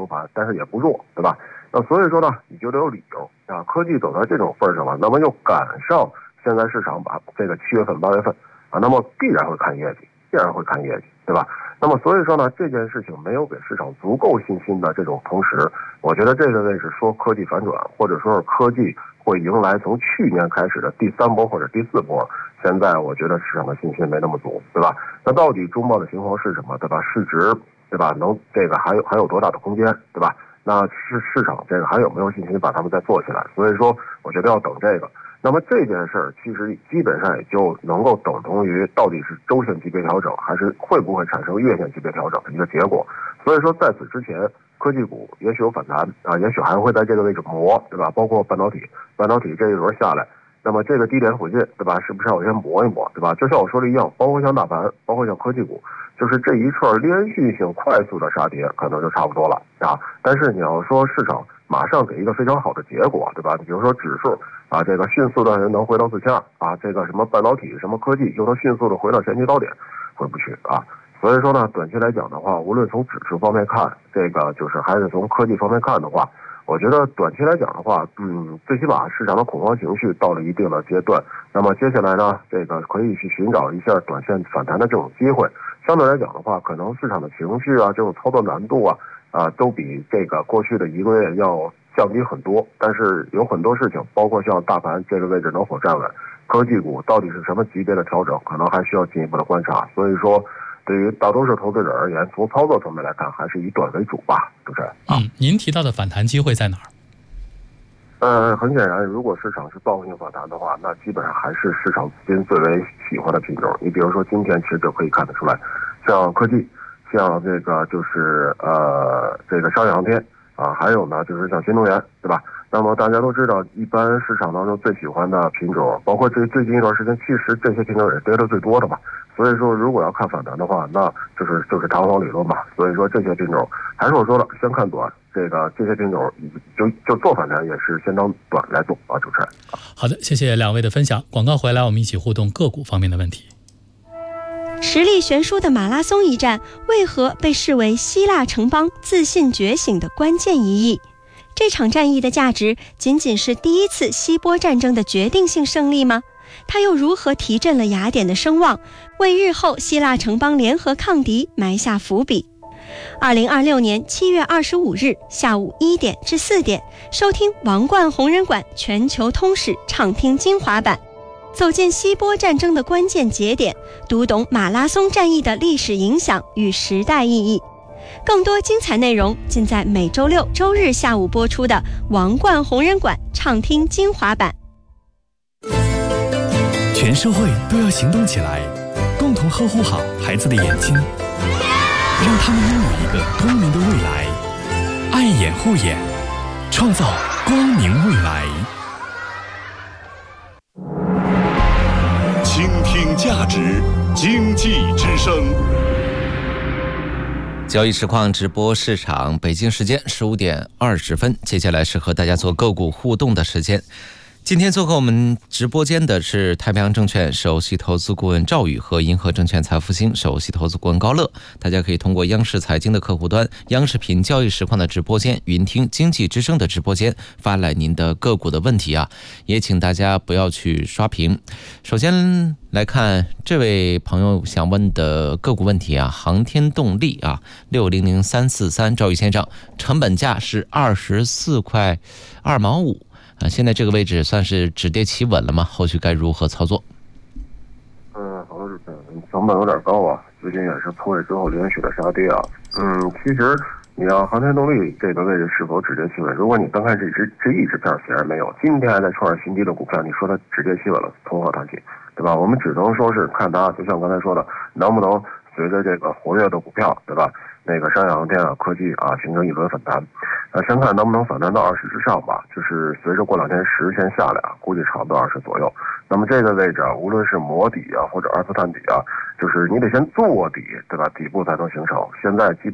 盘，但是也不弱，对吧？那所以说呢，你就得有理由啊。科技走到这种份上了，那么又赶上现在市场把这个7月份、8月份啊，那么必然会看业绩，对吧？那么所以说呢，这件事情没有给市场足够信心的这种同时，我觉得这个位置说科技反转，或者说是科技会迎来从去年开始的第3波或者第4波，现在我觉得市场的信心没那么足，对吧？那到底中报的情况是什么，对吧？市值，对吧？能这个还有多大的空间，对吧？那市场这个还有没有信心把它们再做起来？所以说，我觉得要等这个。那么这件事儿其实基本上也就能够等同于到底是周线级别调整，还是会不会产生月线级别调整的一个结果。所以说在此之前，科技股也许有反弹啊，也许还会在这个位置磨，对吧？包括半导体这一轮下来，那么这个低点附近，对吧？是不是要先磨一磨，对吧？就像我说的一样，包括像大盘，包括像科技股，就是这一串连续性快速的杀跌，可能就差不多了啊。但是你要说市场马上给一个非常好的结果，对吧？你比如说指数啊，这个迅速的能回到4200啊，这个什么半导体、什么科技又能迅速的回到前期高点，回不去啊。所以说呢，短期来讲的话，无论从指数方面看，这个就是还是从科技方面看的话，我觉得短期来讲的话，最起码市场的恐慌情绪到了一定的阶段，那么接下来呢，这个可以去寻找一下短线反弹的这种机会。相对来讲的话，可能市场的情绪啊，这种操作难度啊，都比这个过去的1个月要降低很多。但是有很多事情，包括像大盘这个位置能否站稳，科技股到底是什么级别的调整，可能还需要进一步的观察。所以说，对于大多数投资者而言，从操作层面来看，还是以短为主吧，主持人。 您提到的反弹机会在哪儿？很显然，如果市场是报复性反弹的话，那基本上还是市场资金最为喜欢的品种。你比如说今天其实就可以看得出来，像科技，像这个就是这个商业航天啊，还有呢就是像新能源，对吧？那么大家都知道，一般市场当中最喜欢的品种，包括最近一段时间，其实这些品种也跌得最多的嘛。所以说，如果要看反弹的话，那就是弹簧理论嘛。所以说这些品种，还是我说了，先看短，这些品种就做反弹也是先当短来做啊，主持人。 好的，谢谢两位的分享。广告回来，我们一起互动个股方面的问题。 实力悬殊的马拉松一战，为何被视为希腊城邦自信觉醒的关键一役？这场战役的价值仅仅是第一次希波战争的决定性胜利吗？它又如何提振了雅典的声望，为日后希腊城邦联合抗敌埋下伏笔？2026年7月25日下午1点至4点，收听王冠红人馆全球通史畅听精华版，走进希波战争的关键节点，读懂马拉松战役的历史影响与时代意义。更多精彩内容尽在每周六、周日下午播出的王冠红人馆畅听精华版。 全社会都要行动起来，共同呵护好孩子的眼睛，让他们拥有一个光明的未来。爱眼护眼，创造光明未来。 倾听价值，经济之声。 交易实况直播市场，北京时间15点20分，接下来是和大家做个股互动的时间。今天做客我们直播间的是太平洋证券首席投资顾问赵宇和银河证券财富兴首席投资顾问高乐。大家可以通过央视财经的客户端、央视频交易实况的直播间、云听经济之声的直播间发来您的个股的问题啊，也请大家不要去刷屏。首先来看这位朋友想问的个股问题啊，航天动力啊，600343，赵宇先生，成本价是24块2毛5。现在这个位置算是止跌企稳了吗？后续该如何操作？ 好的，主持人，成本有点高啊，最近也是破位之后连续的杀跌啊。其实你要航天动力这个位置是否止跌企稳？如果你单看这一支片显然没有，今天还在创上新低的股票，你说它止跌企稳了，从何谈起，对吧？我们只能说是看它，就像刚才说的，能不能随着这个活跃的股票，对吧？那个商业航天啊、科技啊形成一轮反弹，先看能不能反弹到20之上吧。就是随着过2天10先下来啊，估计差不多20左右。那么这个位置啊，无论是磨底啊或者二次探底啊，就是你得先做底，对吧？底部才能形成。现在基